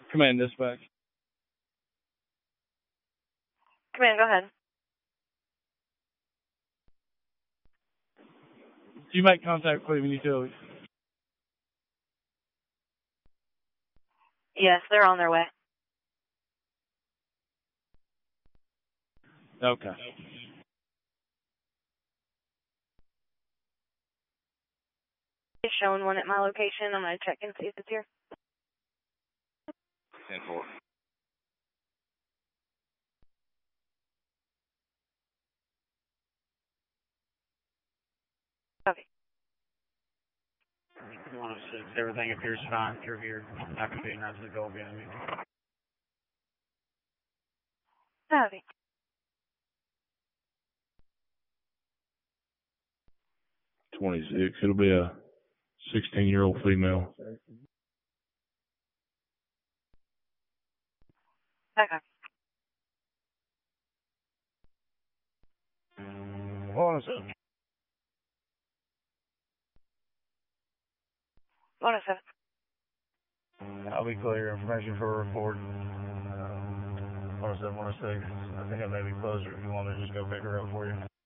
Command dispatch. Command, go ahead. Do you make contact with Cleveland Utilities? Yes, they're on their way. Okay. It's showing one at my location. I'm going to check and see if it's here. 10-4. Okay. 106. Everything appears fine. You're here. After being out to the goal game. Okay. It'll be a 16-year-old female. Okay. Hold on a second. 107. I'll be clear. Information for report. 107, 106. I think I may be closer if you want me to just go pick her up for you.